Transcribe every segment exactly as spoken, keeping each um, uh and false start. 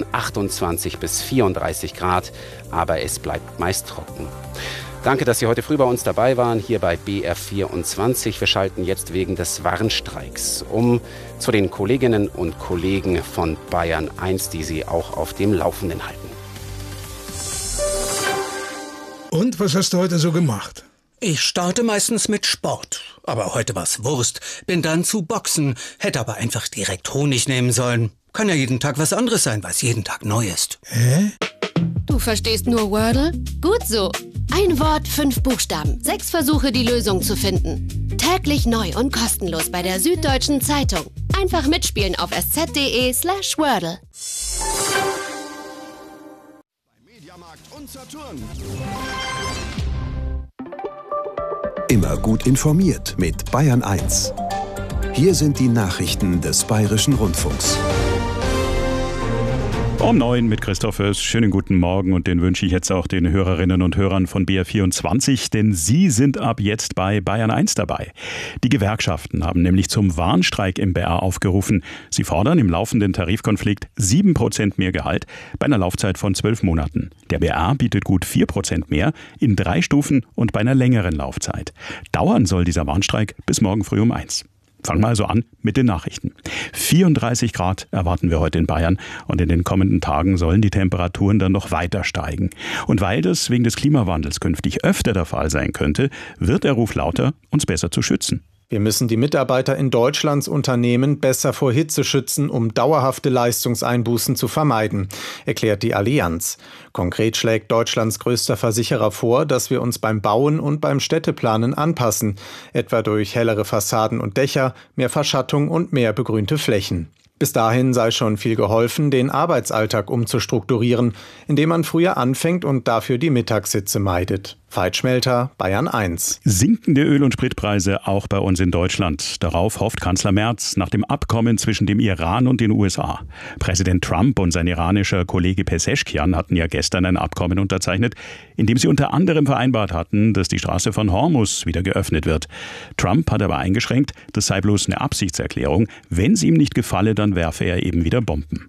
achtundzwanzig bis vierunddreißig Grad, aber es bleibt meist trocken. Danke, dass Sie heute früh bei uns dabei waren, hier bei B R vierundzwanzig. Wir schalten jetzt wegen des Warnstreiks um zu den Kolleginnen und Kollegen von Bayern eins, die Sie auch auf dem Laufenden halten. Und was hast du heute so gemacht? Ich starte meistens mit Sport. Aber heute war's Wurst. Bin dann zu Boxen. Hätte aber einfach direkt Honig nehmen sollen. Kann ja jeden Tag was anderes sein, weil es jeden Tag neu ist. Hä? Du verstehst nur Wordle? Gut so. Ein Wort, fünf Buchstaben. Sechs Versuche, die Lösung zu finden. Täglich neu und kostenlos bei der Süddeutschen Zeitung. Einfach mitspielen auf sz.de slash Wordle. Bei Mediamarkt und Saturn. Immer gut informiert mit Bayern eins. Hier sind die Nachrichten des Bayerischen Rundfunks. Um neun mit Christoph Höß. Schönen guten Morgen und den wünsche ich jetzt auch den Hörerinnen und Hörern von B R vierundzwanzig, denn sie sind ab jetzt bei Bayern eins dabei. Die Gewerkschaften haben nämlich zum Warnstreik im B R aufgerufen. Sie fordern im laufenden Tarifkonflikt sieben Prozent mehr Gehalt bei einer Laufzeit von zwölf Monaten. Der B R bietet gut vier Prozent mehr in drei Stufen und bei einer längeren Laufzeit. Dauern soll dieser Warnstreik bis morgen früh um eins. Fangen wir also an mit den Nachrichten. vierunddreißig Grad erwarten wir heute in Bayern und in den kommenden Tagen sollen die Temperaturen dann noch weiter steigen. Und weil das wegen des Klimawandels künftig öfter der Fall sein könnte, wird der Ruf lauter, uns besser zu schützen. Wir müssen die Mitarbeiter in Deutschlands Unternehmen besser vor Hitze schützen, um dauerhafte Leistungseinbußen zu vermeiden, erklärt die Allianz. Konkret schlägt Deutschlands größter Versicherer vor, dass wir uns beim Bauen und beim Städteplanen anpassen, etwa durch hellere Fassaden und Dächer, mehr Verschattung und mehr begrünte Flächen. Bis dahin sei schon viel geholfen, den Arbeitsalltag umzustrukturieren, indem man früher anfängt und dafür die Mittagssitze meidet. Veit Schmelter, Bayern eins. Sinkende Öl- und Spritpreise auch bei uns in Deutschland. Darauf hofft Kanzler Merz nach dem Abkommen zwischen dem Iran und den U S A. Präsident Trump und sein iranischer Kollege Pezeschkian hatten ja gestern ein Abkommen unterzeichnet, in dem sie unter anderem vereinbart hatten, dass die Straße von Hormuz wieder geöffnet wird. Trump hat aber eingeschränkt, das sei bloß eine Absichtserklärung. Wenn es ihm nicht gefalle, dann werfe er eben wieder Bomben.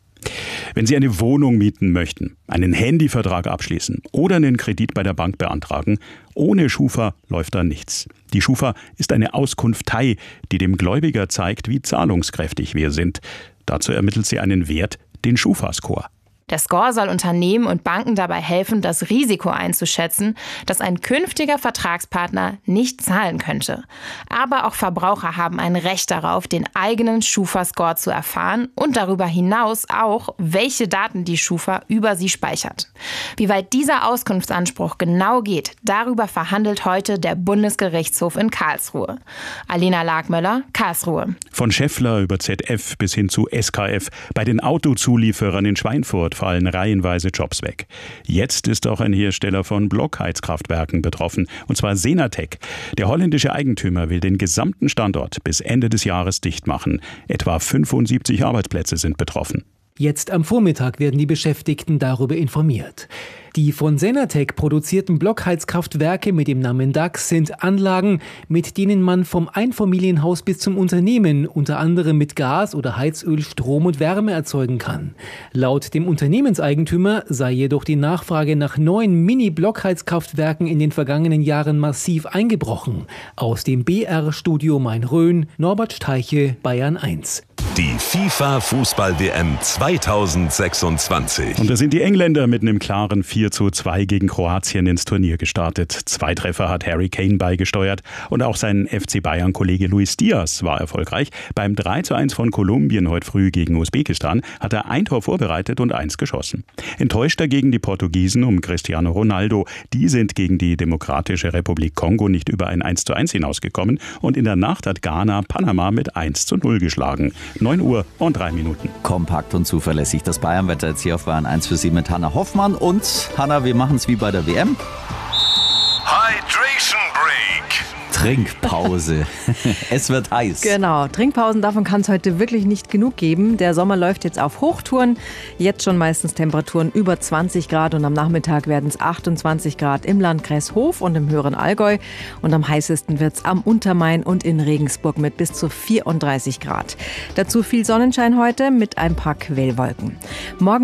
Wenn Sie eine Wohnung mieten möchten, einen Handyvertrag abschließen oder einen Kredit bei der Bank beantragen, ohne Schufa läuft da nichts. Die Schufa ist eine Auskunftei, die dem Gläubiger zeigt, wie zahlungskräftig wir sind. Dazu ermittelt sie einen Wert, den Schufa-Score. Der Score soll Unternehmen und Banken dabei helfen, das Risiko einzuschätzen, dass ein künftiger Vertragspartner nicht zahlen könnte. Aber auch Verbraucher haben ein Recht darauf, den eigenen Schufa-Score zu erfahren und darüber hinaus auch, welche Daten die Schufa über sie speichert. Wie weit dieser Auskunftsanspruch genau geht, darüber verhandelt heute der Bundesgerichtshof in Karlsruhe. Alena Lagmöller, Karlsruhe. Von Schaeffler über Z F bis hin zu S K F. Bei den Autozulieferern in Schweinfurt fallen reihenweise Jobs weg. Jetzt ist auch ein Hersteller von Blockheizkraftwerken betroffen, und zwar Senatec. Der holländische Eigentümer will den gesamten Standort bis Ende des Jahres dicht machen. Etwa fünfundsiebzig Arbeitsplätze sind betroffen. Jetzt am Vormittag werden die Beschäftigten darüber informiert. Die von Senatec produzierten Blockheizkraftwerke mit dem Namen D A X sind Anlagen, mit denen man vom Einfamilienhaus bis zum Unternehmen unter anderem mit Gas oder Heizöl Strom und Wärme erzeugen kann. Laut dem Unternehmenseigentümer sei jedoch die Nachfrage nach neuen Mini-Blockheizkraftwerken in den vergangenen Jahren massiv eingebrochen. Aus dem B R-Studio Main-Rhön, Norbert Steiche, Bayern eins. Die FIFA-Fußball-W M zweitausendsechsundzwanzig. Und da sind die Engländer mit einem klaren vier zu zwei gegen Kroatien ins Turnier gestartet. Zwei Treffer hat Harry Kane beigesteuert und auch sein F C Bayern-Kollege Luis Diaz war erfolgreich. Beim drei zu eins von Kolumbien heute früh gegen Usbekistan hat er ein Tor vorbereitet und eins geschossen. Enttäuscht dagegen die Portugiesen um Cristiano Ronaldo. Die sind gegen die Demokratische Republik Kongo nicht über ein eins zu eins hinausgekommen und in der Nacht hat Ghana Panama mit eins zu null geschlagen. neun Uhr und drei Minuten. Kompakt und zuverlässig das Bayernwetter jetzt hier auf Bayern eins für Sie mit Hanna Hoffmann. Und Hanna, wir machen es wie bei der W M. Hydration Break. Trinkpause. Es wird heiß. Genau, Trinkpausen, davon kann es heute wirklich nicht genug geben. Der Sommer läuft jetzt auf Hochtouren. Jetzt schon meistens Temperaturen über zwanzig Grad und am Nachmittag werden es achtundzwanzig Grad im Landkreis Hof und im höheren Allgäu. Und am heißesten wird es am Untermain und in Regensburg mit bis zu vierunddreißig Grad. Dazu viel Sonnenschein heute mit ein paar Quellwolken. Morgen